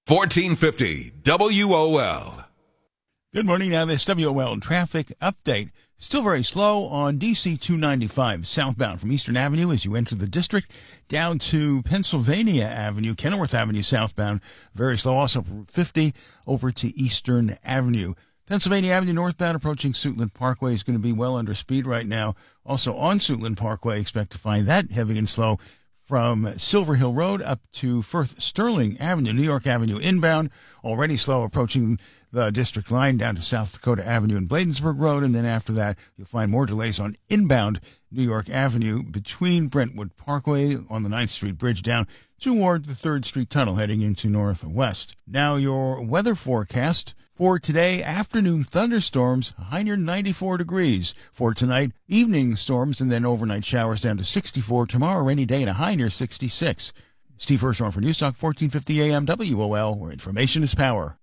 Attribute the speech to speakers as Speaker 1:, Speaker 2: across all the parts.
Speaker 1: 1450 WOL.
Speaker 2: Good morning. Now this WOL traffic update. Still very slow on DC 295 southbound from Eastern Avenue as you enter the district down to Pennsylvania Avenue, Kenilworth Avenue southbound. Very slow also from Route 50 over to Eastern Avenue. Pennsylvania Avenue northbound approaching Suitland Parkway is going to be well under speed right now. Also on Suitland Parkway, expect to find that heavy and slow from Silver Hill Road up to Firth Sterling Avenue, New York Avenue inbound. Already slow approaching the district line down to South Dakota Avenue and Bladensburg Road. And then after that, you'll find more delays on inbound New York Avenue between Brentwood Parkway on the 9th Street Bridge down toward the 3rd Street Tunnel heading into Northwest. Now your weather forecast. For today, afternoon thunderstorms, high near 94 degrees. For tonight, evening storms and then overnight showers down to 64. Tomorrow, rainy day and a high near 66. Steve Hirschhorn for Newstalk 1450 AM WOL, where information is power.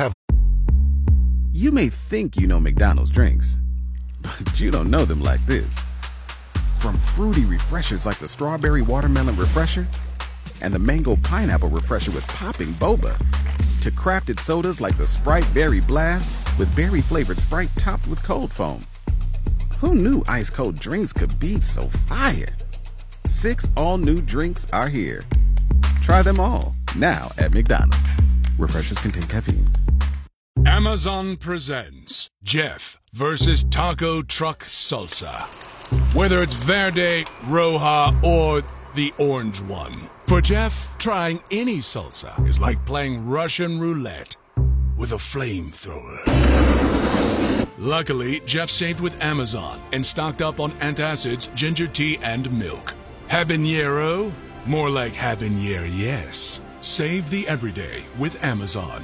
Speaker 3: You may think you know McDonald's drinks, but you don't know them like this. From fruity refreshers like the Strawberry Watermelon Refresher and the Mango Pineapple Refresher with popping boba, to crafted sodas like the Sprite Berry Blast with berry-flavored Sprite topped with cold foam. Who knew ice-cold drinks could be so fire? 6 all-new drinks are here. Try them all, now at McDonald's. Refreshers contain caffeine.
Speaker 4: Amazon presents Jeff versus Taco Truck Salsa. Whether it's Verde, Roja, or the orange one. For Jeff, trying any salsa is like playing Russian roulette with a flamethrower. Luckily, Jeff saved with Amazon and stocked up on antacids, ginger tea, and milk. Habanero? More like habanero, yes. Save the everyday with Amazon.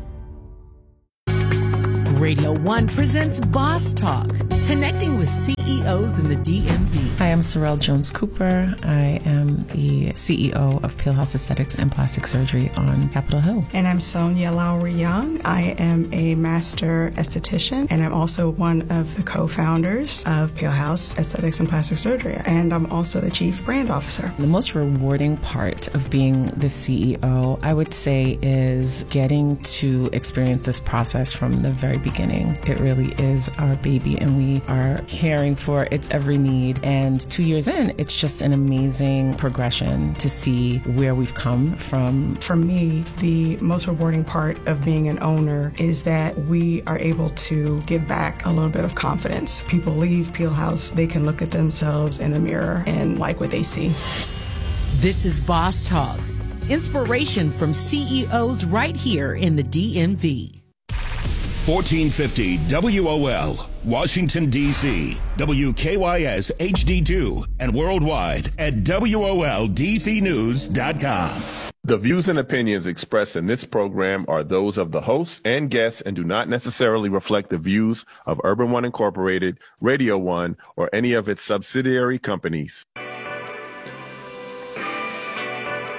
Speaker 5: Radio 1 presents Boss Talk, connecting with CEOs in the DMV.
Speaker 6: Hi, I'm Sorrel Jones-Cooper. I am the CEO of Peel House Aesthetics and Plastic Surgery on Capitol Hill.
Speaker 7: And I'm Sonia Lowry-Young. I am a master esthetician, and I'm also one of the co-founders of Peel House Aesthetics and Plastic Surgery. And I'm also the chief brand officer.
Speaker 6: The most rewarding part of being the CEO, I would say, is getting to experience this process from the very beginning. It really is our baby, and we are caring for its every need. And 2 years in, it's just an amazing progression to see where we've come from.
Speaker 7: For me, the most rewarding part of being an owner is that we are able to give back a little bit of confidence. People leave Peel House, they can look at themselves in the mirror and like what they see.
Speaker 5: This is Boss Talk, inspiration from CEOs right here in the DMV.
Speaker 1: 1450 WOL, Washington, D.C., WKYS HD2, and worldwide at WOLDCnews.com.
Speaker 8: The views and opinions expressed in this program are those of the hosts and guests and do not necessarily reflect the views of Urban One Incorporated, Radio One, or any of its subsidiary companies.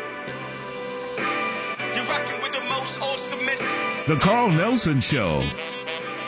Speaker 1: The Carl Nelson Show